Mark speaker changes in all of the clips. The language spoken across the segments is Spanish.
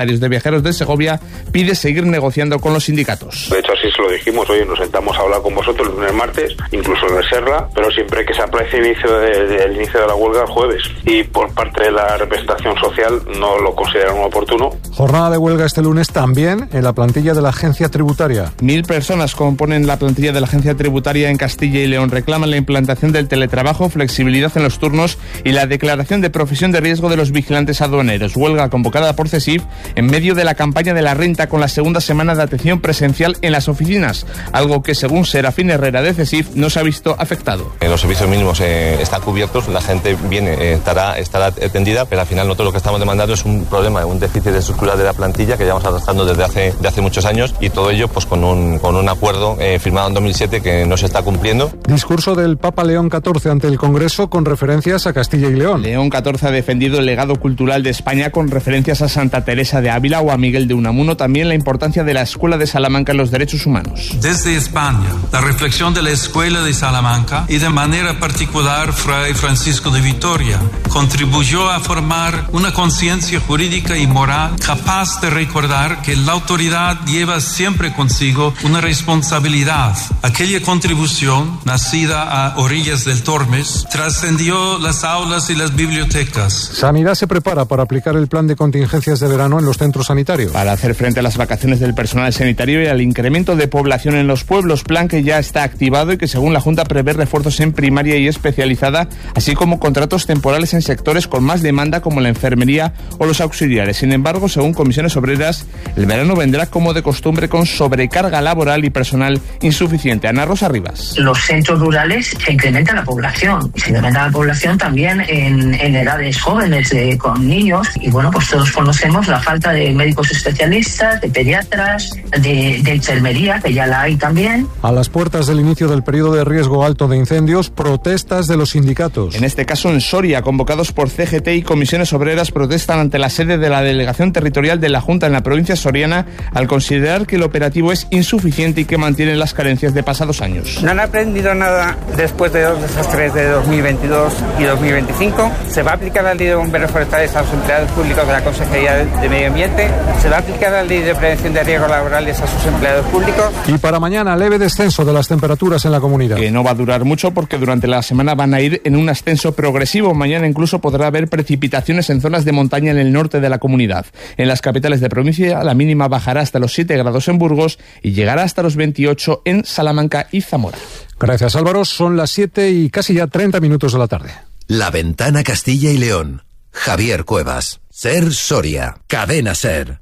Speaker 1: de Viajeros de Segovia pide seguir negociando con los sindicatos.
Speaker 2: De hecho, así se lo dijimos, oye, nos sentamos a hablar con vosotros el lunes, martes, incluso en el Serra, pero siempre que se aplace el inicio de la huelga el jueves. Y por parte de la representación social no lo consideran oportuno.
Speaker 3: Jornada de huelga este lunes también en la plantilla de la Agencia Tributaria.
Speaker 1: 1.000 personas componen la plantilla de la Agencia Tributaria en Castilla y León. Reclaman la implantación del teletrabajo, flexibilidad en los turnos y la declaración de profesión de riesgo de los vigilantes aduaneros. Huelga convocada por CESIF en medio de la campaña de la renta, con la segunda semana de atención presencial en las oficinas, algo que según Serafín Herrera de CESIF no se ha visto afectado.
Speaker 4: Los servicios mínimos están cubiertos, la gente viene, estará atendida, pero al final nosotros lo que estamos demandando es un problema, un déficit estructural de la plantilla que llevamos arrastrando desde hace muchos años, y todo ello pues con un acuerdo firmado en 2007 que no se está cumpliendo.
Speaker 3: Discurso del Papa León XIV ante el Congreso con referencias a Castilla y León.
Speaker 1: León XIV ha defendido el legado cultural de España con referencias a Santa Teresa de Ávila o a Miguel de Unamuno, también la importancia de la Escuela de Salamanca en los derechos humanos.
Speaker 5: Desde España, la reflexión de la Escuela de Salamanca y de manera particular Fray Francisco de Vitoria contribuyó a formar una conciencia jurídica y moral capaz de recordar que la autoridad lleva siempre consigo una responsabilidad. Aquella contribución, nacida a orillas del Tormes, trascendió las aulas y las bibliotecas.
Speaker 3: Sanidad se prepara para aplicar el plan de contingencias de verano en los centros sanitarios.
Speaker 1: Para hacer frente a las vacaciones del personal sanitario y al incremento de población en los pueblos, plan que ya está activado y que según la Junta prevé refuerzos en primaria y especializada, así como contratos temporales en sectores con más demanda como la enfermería o los auxiliares. Sin embargo, según Comisiones Obreras, el verano vendrá como de costumbre con sobrecarga laboral y personal insuficiente. Ana Rosa Rivas.
Speaker 6: Los centros rurales se incrementa la población. Se incrementa la población también en edades jóvenes con niños. Y bueno, pues todos conocemos la falta de médicos especialistas, de pediatras, de enfermería, que ya la hay también.
Speaker 3: A las puertas del inicio del periodo de riesgo alto de incendios, protestas de los sindicatos.
Speaker 1: En este caso en Soria, convocados por CGT y Comisiones Obreras, protestan ante la sede de la Delegación Territorial de la Junta en la provincia soriana al considerar que el operativo es insuficiente y que mantiene las carencias de pasados años.
Speaker 7: No han aprendido nada después de los desastres de 2022 y 2025. Se va a aplicar la ley de bomberos forestales a los empleados públicos de la Consejería de Medio Ambiente. Se va a aplicar la ley de prevención de riesgos laborales a sus empleados públicos.
Speaker 3: Y para mañana, leve descenso de las temperaturas en la comunidad.
Speaker 1: Que no va a durar mucho porque durante la semana van a ir en un ascenso progresivo. Mañana incluso podrá haber precipitaciones en zonas de montaña en el norte de la comunidad. En las capitales de provincia la mínima bajará hasta los 7 grados en Burgos y llegará hasta los 28 en Salamanca y Zamora.
Speaker 3: Gracias, Álvaro. Son las 7 y casi ya 30 minutos de la tarde.
Speaker 8: La Ventana Castilla y León. Javier Cuevas. Ser Soria. Cadena Ser.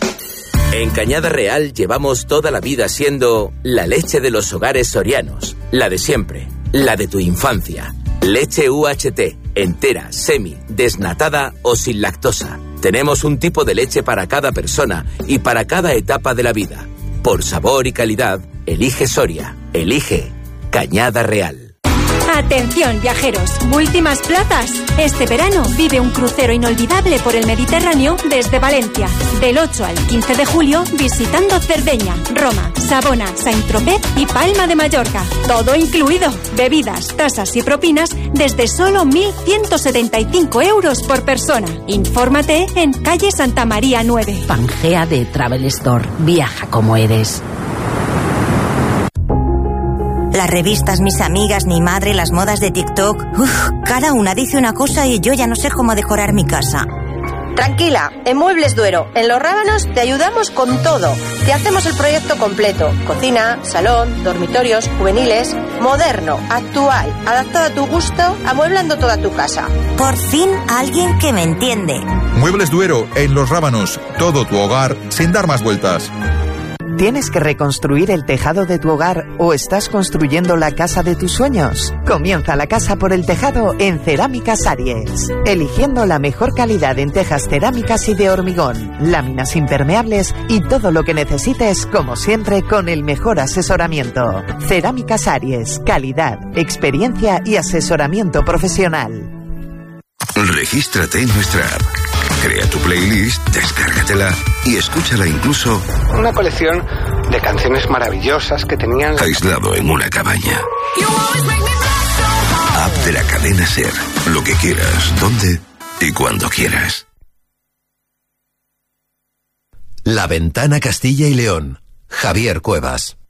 Speaker 9: En Cañada Real llevamos toda la vida siendo la leche de los hogares sorianos, la de siempre, la de tu infancia. Leche UHT, entera, semi, desnatada o sin lactosa. Tenemos un tipo de leche para cada persona y para cada etapa de la vida. Por sabor y calidad, elige Soria, elige Cañada Real.
Speaker 10: Atención viajeros, últimas plazas. Este verano vive un crucero inolvidable por el Mediterráneo desde Valencia. Del 8 al 15 de julio visitando Cerdeña, Roma, Savona, Saint-Tropez y Palma de Mallorca. Todo incluido. Bebidas, tasas y propinas desde solo 1.175 euros por persona. Infórmate en calle Santa María 9.
Speaker 11: Pangea de Travel Store. Viaja como eres.
Speaker 12: Las revistas, mis amigas, mi madre, las modas de TikTok. Cada una dice una cosa y yo ya no sé cómo decorar mi casa.
Speaker 13: Tranquila, en Muebles Duero, en Los Rábanos te ayudamos con todo. Te hacemos el proyecto completo. Cocina, salón, dormitorios, juveniles, moderno, actual, adaptado a tu gusto, amueblando toda tu casa.
Speaker 12: Por fin alguien que me entiende.
Speaker 14: Muebles Duero, en Los Rábanos. Todo tu hogar sin dar más vueltas.
Speaker 15: ¿Tienes que reconstruir el tejado de tu hogar o estás construyendo la casa de tus sueños? Comienza la casa por el tejado en Cerámicas Aries. Eligiendo la mejor calidad en tejas cerámicas y de hormigón, láminas impermeables y todo lo que necesites, como siempre, con el mejor asesoramiento. Cerámicas Aries. Calidad, experiencia y asesoramiento profesional.
Speaker 16: Regístrate en nuestra app. Crea tu playlist, descárgatela y escúchala incluso.
Speaker 7: Una colección de canciones maravillosas que tenían...
Speaker 16: aislado en una cabaña. App de la cadena Ser. Lo que quieras, donde y cuando quieras.
Speaker 8: La Ventana Castilla y León. Javier Cuevas.